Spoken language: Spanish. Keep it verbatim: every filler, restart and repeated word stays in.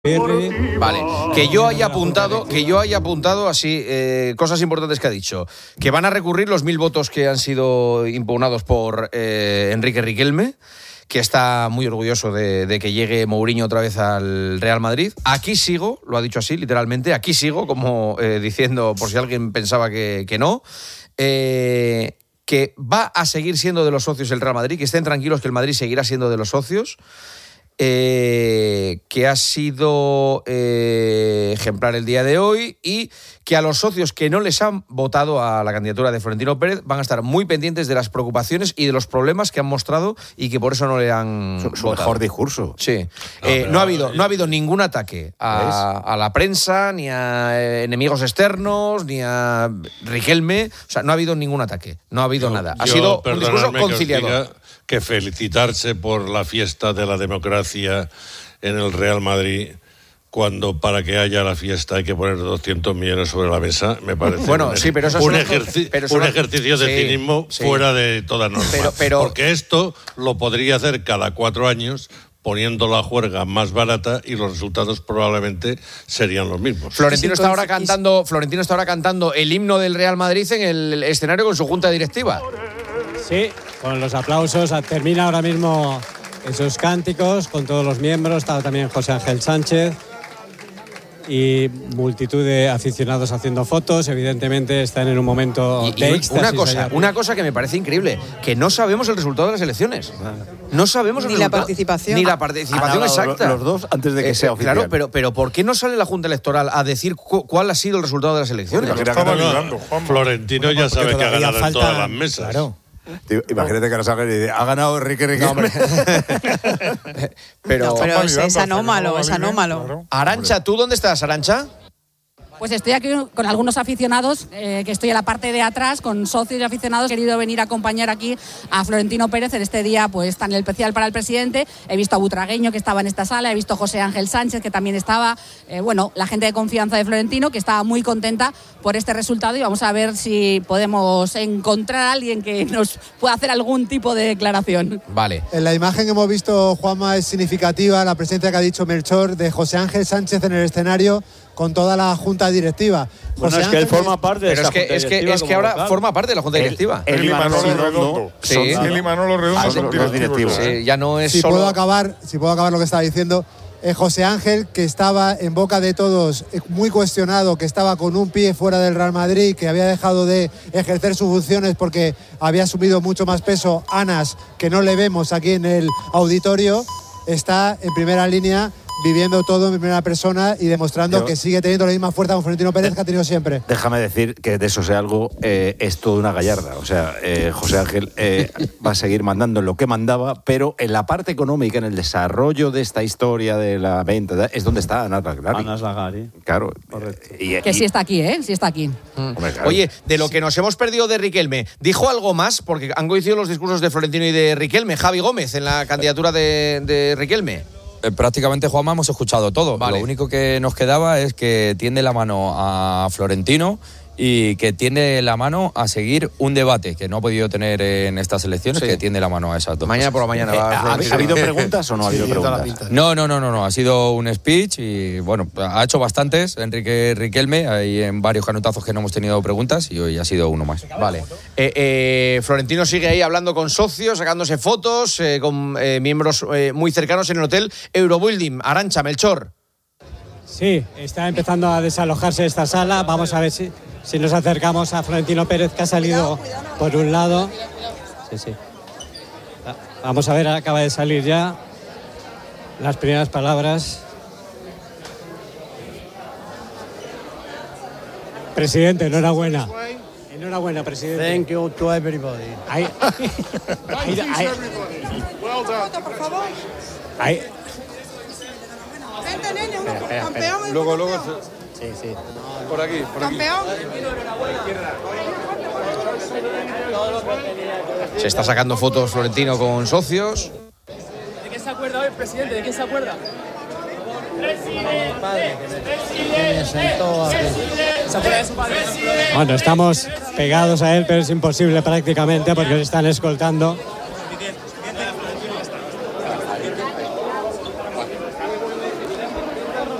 Vale, que yo haya apuntado, que yo haya apuntado así eh, cosas importantes que ha dicho, que van a recurrir los mil votos que han sido impugnados por eh, Enrique Riquelme, que está muy orgulloso de, de que llegue Mourinho otra vez al Real Madrid. Aquí sigo, lo ha dicho así literalmente, aquí sigo, como eh, diciendo, por si alguien pensaba que, que no, eh, que va a seguir siendo de los socios el Real Madrid, que estén tranquilos que el Madrid seguirá siendo de los socios. Eh, que ha sido eh, ejemplar el día de hoy y que a los socios que no les han votado a la candidatura de Florentino Pérez van a estar muy pendientes de las preocupaciones y de los problemas que han mostrado y que por eso no le han su, su votado. Mejor discurso. Sí. No, eh, no, ha habido, no ha habido ningún ataque a, a la prensa, ni a eh, enemigos externos, ni a Riquelme. O sea, no ha habido ningún ataque. No ha habido yo, nada. Ha yo, sido un discurso conciliador. Que, que felicitarse por la fiesta de la democracia en el Real Madrid, cuando para que haya la fiesta hay que poner doscientos millones sobre la mesa, me parece bueno, un, sí, pero eso un, es ejerci pero un ejercicio de sí, cinismo sí. fuera de toda norma. Pero, pero, porque esto lo podría hacer cada cuatro años poniendo la juerga más barata y los resultados probablemente serían los mismos. Florentino está ahora cantando, Florentino está ahora cantando el himno del Real Madrid en el escenario con su junta directiva. Sí, con los aplausos. Termina ahora mismo esos cánticos con todos los miembros. Estaba también José Ángel Sánchez y multitud de aficionados haciendo fotos. Evidentemente están en un momento y, de y éxtasis. Una cosa, una cosa que me parece increíble, que no sabemos el resultado de las elecciones. No sabemos el ni resultado. la participación. Ni la participación exacta. Los dos antes de que eh, sea oficial. Claro, pero, pero ¿por qué no sale la Junta Electoral a decir cu cuál ha sido el resultado de las elecciones? No, no, Florentino ya sabe que ha ganado falta... en todas las mesas. Claro. Imagínate que nos hagan y ha ganado Enrique Riquelme. No, pero, no, pero es, es anómalo, es anómalo. Claro. Arancha, ¿tú dónde estás, Arancha? Pues estoy aquí con algunos aficionados, eh, que estoy en la parte de atrás, con socios y aficionados. He querido venir a acompañar aquí a Florentino Pérez en este día pues tan especial para el presidente. He visto a Butragueño, que estaba en esta sala, he visto a José Ángel Sánchez, que también estaba, eh, bueno, la gente de confianza de Florentino, que estaba muy contenta por este resultado, y vamos a ver si podemos encontrar a alguien que nos pueda hacer algún tipo de declaración. Vale. En la imagen que hemos visto, Juanma, es significativa la presencia que ha dicho Melchor de José Ángel Sánchez en el escenario con toda la junta directiva. Bueno, José es que él Ángel forma parte de pero esa es que, junta es que, directiva es que ahora local. forma parte de la junta directiva. Él y Manolo Redondo. Sí. Él y Manolo Redondo son, son los directivos. directivos. Sí, ya no es si solo... puedo acabar, si puedo acabar lo que estaba diciendo. Eh, José Ángel, que estaba en boca de todos, eh, muy cuestionado, que estaba con un pie fuera del Real Madrid, que había dejado de ejercer sus funciones porque había subido mucho más peso. Anas, que no le vemos aquí en el auditorio, está en primera línea viviendo todo en primera persona y demostrando Yo, que sigue teniendo la misma fuerza con Florentino Pérez que ha tenido siempre. Déjame decir que de eso sea algo, eh, es toda una gallarda. O sea, eh, José Ángel eh, va a seguir mandando en lo que mandaba, pero en la parte económica, en el desarrollo de esta historia de la venta, es donde está Anas Lagari. Anas Lagari. Claro. Y, y, que sí está aquí, ¿eh? Sí está aquí. Mm. Hombre, claro. Oye, de lo que nos hemos perdido de Riquelme, ¿dijo algo más? Porque han coincidido los discursos de Florentino y de Riquelme. Javi Gómez en la candidatura de, de Riquelme. Eh, prácticamente, Juanma, hemos escuchado todo. Vale. Lo único que nos quedaba es que tiende la mano a Florentino y que tiende la mano a seguir un debate que no ha podido tener en estas elecciones, sí. Que tiende la mano a esas dos mañana cosas. por la mañana. Eh, ¿Ha, ¿Ha habido preguntas o no ha habido sí, preguntas? No, no, no, no, no. Ha sido un speech y, bueno, ha hecho bastantes Enrique Riquelme. Hay en varios canutazos que no hemos tenido preguntas y hoy ha sido uno más. Vale. Eh, eh, Florentino sigue ahí hablando con socios, sacándose fotos eh, con eh, miembros eh, muy cercanos en el hotel Eurobuilding. Arancha, Melchor. Sí, está empezando a desalojarse esta sala. Vamos a ver si, si nos acercamos a Florentino Pérez, que ha salido por un lado. Sí, sí. Vamos a ver, acaba de salir ya las primeras palabras. Presidente, enhorabuena. Enhorabuena, presidente. Thank you to everybody. Ahí, ahí, ahí, Well done. Por favor. ahí. Vente, nene, uno, Espera, espera, campeón. Luego, luego. Sí, sí. Por aquí, por aquí. Campeón. Se está sacando fotos Florentino con socios. ¿De qué se acuerda hoy, presidente? ¿De quién se acuerda? Bueno, estamos pegados a él, pero es imposible prácticamente porque le están escoltando.